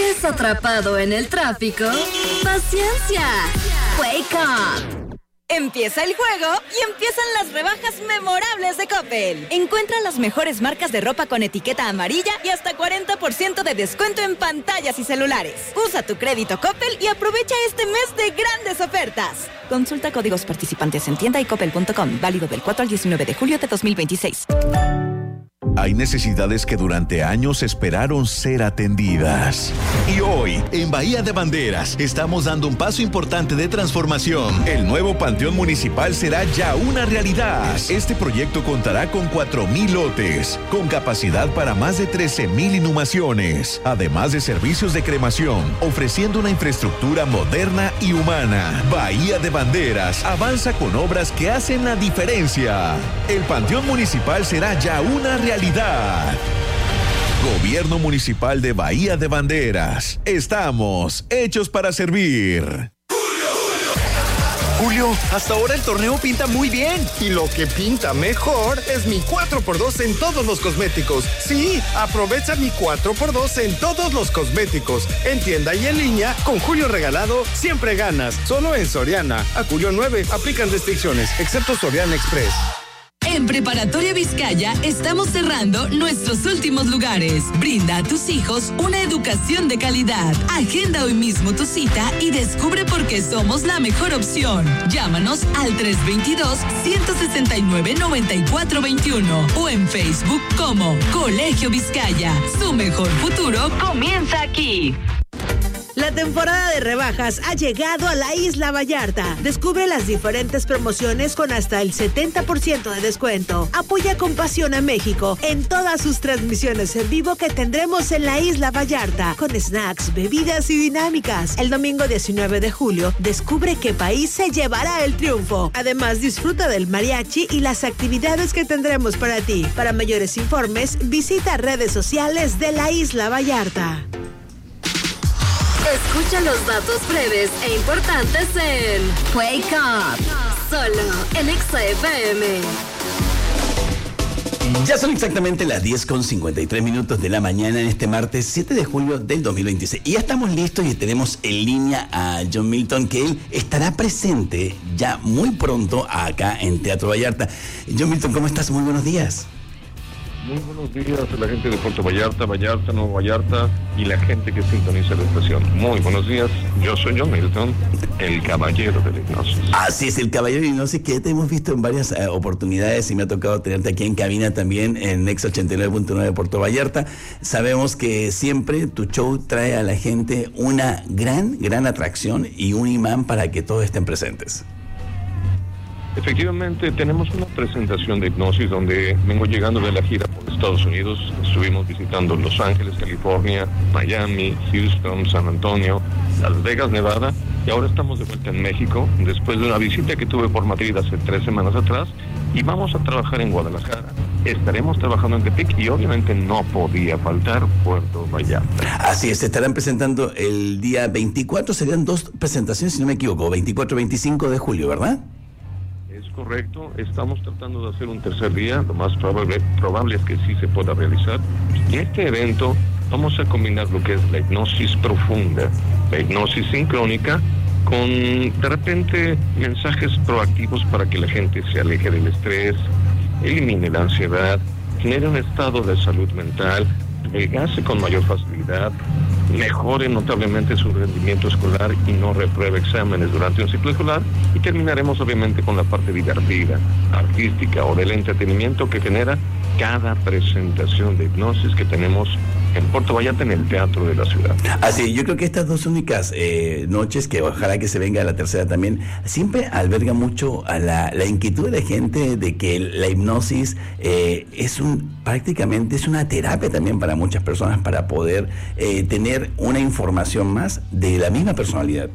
¿Sigues atrapado en el tráfico? ¡Paciencia! ¡Wake up! Empieza el juego y empiezan las rebajas memorables de Coppel. Encuentra las mejores marcas de ropa con etiqueta amarilla y hasta 40% de descuento en pantallas y celulares. Usa tu crédito Coppel y aprovecha este mes de grandes ofertas. Consulta códigos participantes en tienda y coppel.com. Válido del 4 al 19 de julio de 2026. Hay necesidades que durante años esperaron ser atendidas. Y hoy, en Bahía de Banderas, estamos dando un paso importante de transformación. El nuevo Panteón Municipal será ya una realidad. Este proyecto contará con 4,000 lotes, con capacidad para más de 13,000 inhumaciones, además de servicios de cremación, ofreciendo una infraestructura moderna y humana. Bahía de Banderas avanza con obras que hacen la diferencia. El Panteón Municipal será ya una realidad. Gobierno Municipal de Bahía de Banderas. Estamos hechos para servir. Julio, hasta ahora el torneo pinta muy bien. Y lo que pinta mejor es mi 4x2 en todos los cosméticos. Sí, aprovecha mi 4x2 en todos los cosméticos. En tienda y en línea, con Julio regalado, siempre ganas. Solo en Soriana. A Julio 9, aplican restricciones, excepto Soriana Express. En Preparatoria Vizcaya estamos cerrando nuestros últimos lugares. Brinda a tus hijos una educación de calidad. Agenda hoy mismo tu cita y descubre por qué somos la mejor opción. Llámanos al 322-169-9421 o en Facebook como Colegio Vizcaya. Su mejor futuro comienza aquí. La temporada de rebajas ha llegado a la Isla Vallarta. Descubre las diferentes promociones con hasta el 70% de descuento. Apoya con pasión a México en todas sus transmisiones en vivo que tendremos en la Isla Vallarta, con snacks, bebidas y dinámicas. El domingo 19 de julio, descubre qué país se llevará el triunfo. Además, disfruta del mariachi y las actividades que tendremos para ti. Para mayores informes, visita redes sociales de la Isla Vallarta. Escucha los datos breves e importantes en Wake Up, solo en Exa FM. Ya son exactamente las 10:53 de la mañana en este martes 7 de julio del 2026. Y ya estamos listos y tenemos en línea a John Milton, que él estará presente ya muy pronto acá en Teatro Vallarta. John Milton, ¿cómo estás? Muy buenos días. Muy buenos días a la gente de Puerto Vallarta, Vallarta, Nuevo Vallarta y la gente que sintoniza la estación. Muy buenos días, yo soy John Milton, el caballero de la hipnosis. Así es, el caballero de la hipnosis, que te hemos visto en varias oportunidades y me ha tocado tenerte aquí en cabina también en Nex 89.9 de Puerto Vallarta. Sabemos que siempre tu show trae a la gente una gran atracción y un imán para que todos estén presentes. Efectivamente, tenemos una presentación de hipnosis donde vengo llegando de la gira por Estados Unidos. Estuvimos visitando Los Ángeles, California, Miami, Houston, San Antonio, Las Vegas, Nevada, y ahora estamos de vuelta en México después de una visita que tuve por Madrid hace 3 semanas atrás, y vamos a trabajar en Guadalajara. Estaremos trabajando en Tepic y obviamente no podía faltar Puerto Vallarta. Así es, se estarán presentando el día 24, serían 2 presentaciones si no me equivoco, 24 y 25 de julio, ¿verdad? Correcto, estamos tratando de hacer un tercer día, lo más probable es que sí se pueda realizar. Y en este evento vamos a combinar lo que es la hipnosis profunda, la hipnosis sincrónica, con de repente mensajes proactivos para que la gente se aleje del estrés, elimine la ansiedad, genere un estado de salud mental, adelgace con mayor facilidad, mejore notablemente su rendimiento escolar y no repruebe exámenes durante un ciclo escolar, y terminaremos obviamente con la parte divertida, artística o del entretenimiento que genera cada presentación de hipnosis que tenemos en Puerto Vallarta, en el Teatro de la Ciudad. Así, yo creo que estas 2 únicas noches, que ojalá que se venga la tercera también, siempre alberga mucho a la inquietud de la gente de que la hipnosis prácticamente es una terapia también para muchas personas, para poder tener una información más de la misma personalidad.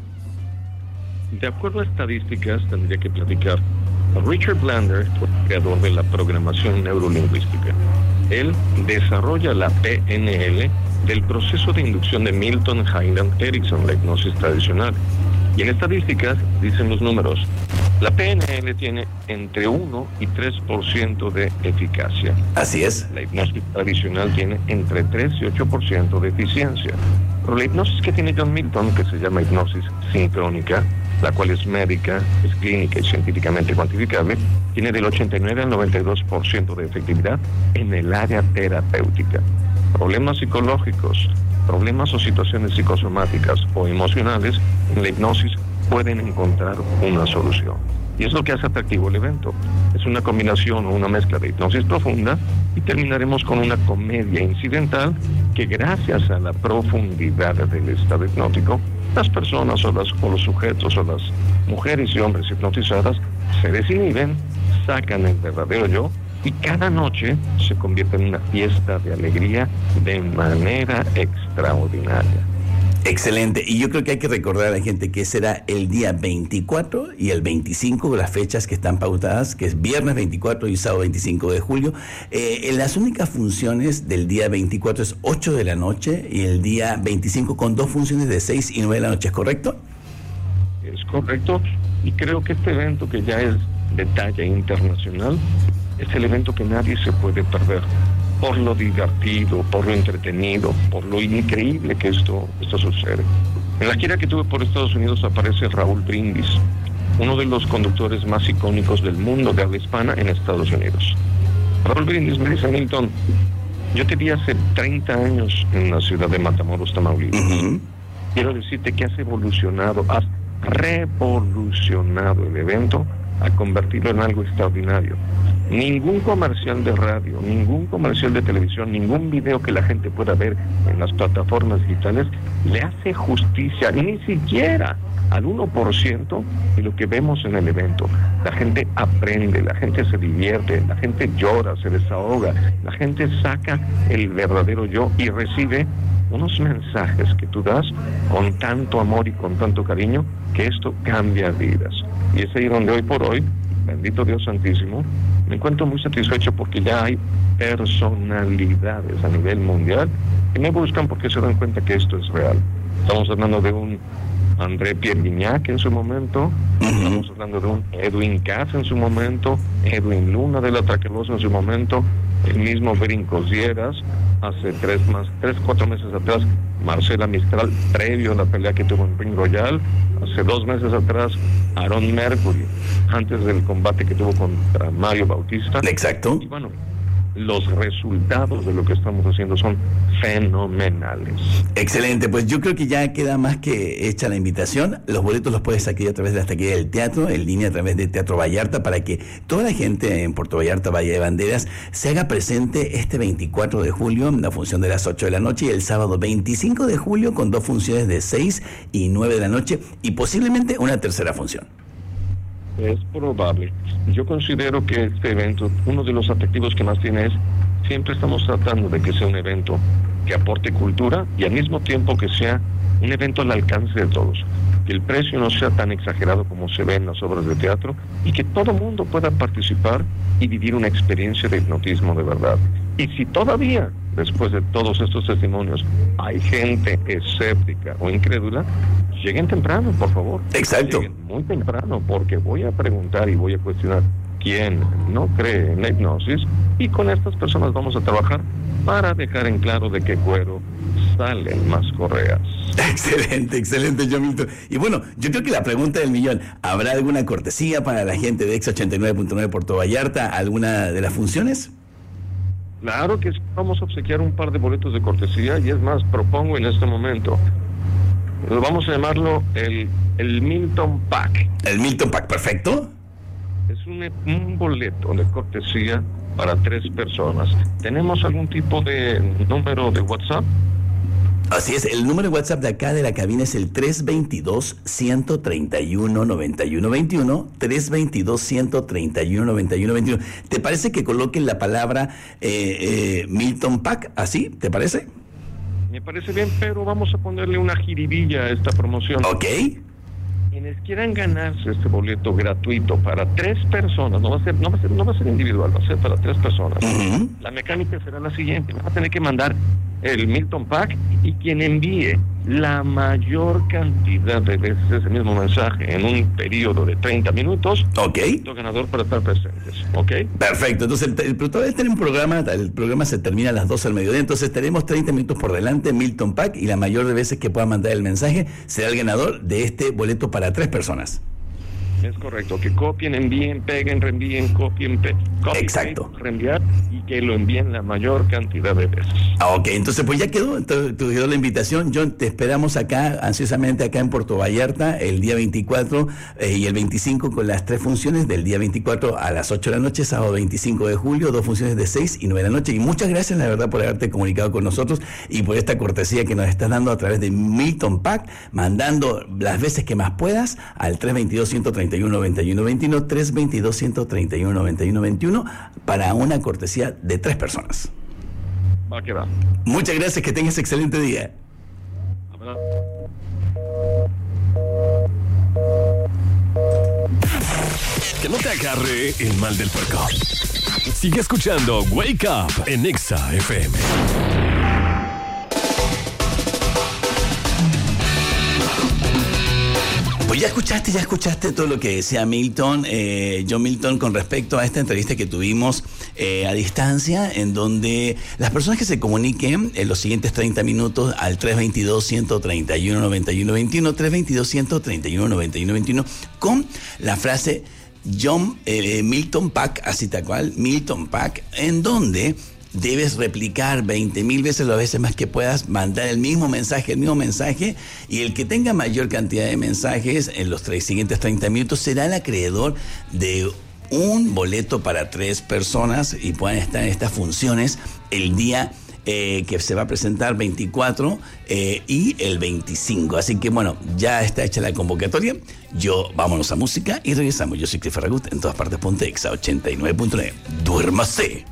De acuerdo a estadísticas, tendría que platicar. Richard Blander fue el creador de la programación neurolingüística. Él desarrolla la PNL del proceso de inducción de Milton Hyland Erickson, la hipnosis tradicional. Y en estadísticas dicen los números. La PNL tiene entre 1 y 3% de eficacia. Así es. La hipnosis tradicional tiene entre 3 y 8% de eficiencia. Pero la hipnosis que tiene John Milton, que se llama hipnosis sincrónica, la cual es médica, es clínica y científicamente cuantificable, tiene del 89 al 92% de efectividad en el área terapéutica. Problemas psicológicos, problemas o situaciones psicosomáticas o emocionales, en la hipnosis pueden encontrar una solución. Y es lo que hace atractivo el evento. Es una combinación o una mezcla de hipnosis profunda y terminaremos con una comedia incidental que, gracias a la profundidad del estado hipnótico, las personas o los sujetos o las mujeres y hombres hipnotizadas se desinhiben, sacan el verdadero yo y cada noche se convierte en una fiesta de alegría de manera extraordinaria. Excelente, y yo creo que hay que recordar a la gente que será el día 24 y el 25, las fechas que están pautadas, que es viernes 24 y sábado 25 de julio. Las únicas funciones del día 24 es 8 de la noche y el día 25 con 2 funciones de 6 y 9 de la noche, ¿es correcto? Es correcto, y creo que este evento, que ya es de talla internacional, es el evento que nadie se puede perder, por lo divertido, por lo entretenido, por lo increíble que esto sucede. En la gira que tuve por Estados Unidos aparece Raúl Brindis, uno de los conductores más icónicos del mundo de habla hispana en Estados Unidos. Raúl Brindis me dice: Milton, yo te vi hace 30 años en la ciudad de Matamoros, Tamaulipas. Quiero decirte que has evolucionado, has revolucionado el evento a convertirlo en algo extraordinario. Ningún comercial de radio, ningún comercial de televisión, ningún video que la gente pueda ver en las plataformas digitales le hace justicia, ni siquiera al 1% de lo que vemos en el evento. La gente aprende, la gente se divierte, la gente llora, se desahoga, la gente saca el verdadero yo y recibe unos mensajes que tú das con tanto amor y con tanto cariño, que esto cambia vidas. Y es ahí donde hoy por hoy, bendito Dios Santísimo, me encuentro muy satisfecho porque ya hay personalidades a nivel mundial que me buscan porque se dan cuenta que esto es real. Estamos hablando de un André Pierre Guignac en su momento, estamos hablando de un Edwin Cass en su momento, Edwin Luna de la Traquelosa en su momento, el mismo Brincos Dieras, hace 4 meses atrás, Marcela Mistral, previo a la pelea que tuvo en Ring Royal, hace 2 meses atrás, Aaron Mercury, antes del combate que tuvo contra Mario Bautista. Exacto. Y bueno, los resultados de lo que estamos haciendo son fenomenales. Excelente, pues yo creo que ya queda más que hecha la invitación. Los boletos los puedes adquirir a través de la taquilla del teatro, en línea a través de Teatro Vallarta, para que toda la gente en Puerto Vallarta, Valle de Banderas, se haga presente este 24 de julio, en la función de las 8 de la noche, y el sábado 25 de julio con 2 funciones de 6 y 9 de la noche, y posiblemente una tercera función. Es probable. Yo considero que este evento, uno de los atractivos que más tiene es, siempre estamos tratando de que sea un evento que aporte cultura y al mismo tiempo que sea un evento al alcance de todos. Que el precio no sea tan exagerado como se ve en las obras de teatro y que todo mundo pueda participar y vivir una experiencia de hipnotismo de verdad. Y si todavía, después de todos estos testimonios, hay gente escéptica o incrédula, lleguen temprano, por favor. Exacto. Lleguen muy temprano, porque voy a preguntar y voy a cuestionar quién no cree en la hipnosis, y con estas personas vamos a trabajar para dejar en claro de qué cuero salen más correas. Excelente, John Milton. Y bueno, yo creo que la pregunta del millón, ¿habrá alguna cortesía para la gente de Exa 89.9 Puerto Vallarta, alguna de las funciones? Claro que sí, vamos a obsequiar un par de boletos de cortesía, y es más, propongo en este momento, vamos a llamarlo el Milton Pack. El Milton Pack, perfecto. Es un boleto de cortesía para 3 personas. ¿Tenemos algún tipo de número de WhatsApp? Así es, el número de WhatsApp de acá de la cabina es el 322-131-9121, 322-131-9121. ¿Te parece que coloquen la palabra Milton Pack así? ¿Te parece? Me parece bien, pero vamos a ponerle una jiribilla a esta promoción. Ok. Quienes quieran ganarse este boleto gratuito para 3 personas, no va a ser individual, va a ser para 3 personas. La mecánica será la siguiente: van a tener que mandar el Milton Pack, y quien envíe la mayor cantidad de veces ese mismo mensaje en un periodo de 30 minutos, el ganador para estar presentes, ¿ok? Perfecto, entonces todavía tenemos un programa, el programa se termina a las 12 del mediodía, entonces tenemos 30 minutos por delante, Milton Pack, y la mayor de veces que pueda mandar el mensaje será el ganador de este boleto para 3 personas. Es correcto, que copien, envíen, peguen, reenvíen, copien, exacto, reenviar, y que lo envíen la mayor cantidad de veces. Ok, entonces pues ya quedó, quedó la invitación. John, te esperamos acá, ansiosamente acá en Puerto Vallarta, el día 24 y el 25 con las 3 funciones del día 24 a las 8 de la noche, sábado 25 de julio, 2 funciones de 6 y 9 de la noche. Y muchas gracias, la verdad, por haberte comunicado con nosotros y por esta cortesía que nos estás dando a través de Milton Pack, mandando las veces que más puedas al 322-131-9121, 322-131-9121 para una cortesía de 3 personas. Va que va. Muchas gracias, que tengas excelente día. Que no te agarre el mal del puerco. Sigue escuchando Wake Up en Exa FM. Pues ya escuchaste todo lo que decía Milton, John Milton, con respecto a esta entrevista que tuvimos a distancia, en donde las personas que se comuniquen en los siguientes 30 minutos al 322-131-9121, 322-131-9121, con la frase Milton Pack, así tal cual, Milton Pack, en donde debes replicar 20,000 veces, las veces más que puedas, mandar el mismo mensaje, y el que tenga mayor cantidad de mensajes en los siguientes 30 minutos será el acreedor de un boleto para 3 personas y puedan estar en estas funciones el día que se va a presentar 24 y el 25. Así que bueno, ya está hecha la convocatoria. Vámonos a música y regresamos. Yo soy Cliff Ferragut, en todas partes ponte Exa 89.9. ¡Duérmase!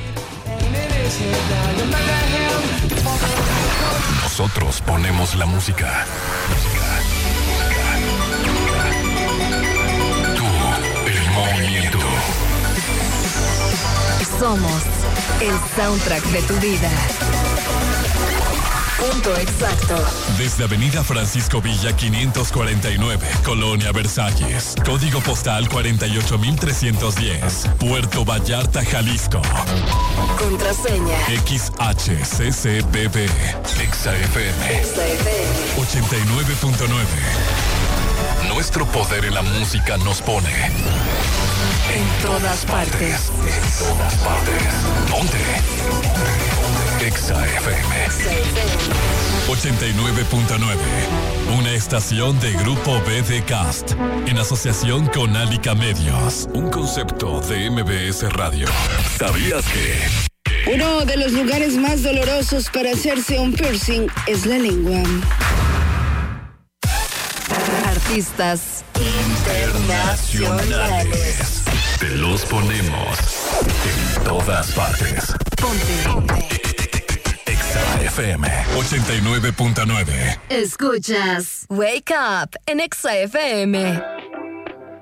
Nosotros ponemos la música. Tú, el movimiento. Somos el soundtrack de tu vida. Punto exacto. Desde Avenida Francisco Villa 549, Colonia Versalles. Código postal 48310. Puerto Vallarta, Jalisco. Contraseña XHCCBB. Exa FM 89.9. Nuestro poder en la música nos pone en todas partes. Ponte Exa FM 89.9. Una estación de Grupo BD Cast en asociación con Alica Medios. Un concepto de MBS Radio. ¿Sabías que? Uno de los lugares más dolorosos para hacerse un piercing es la lengua. Artistas internacionales. Te los ponemos en todas partes. Ponte Exa FM 89.9. Escuchas Wake Up en Exa FM.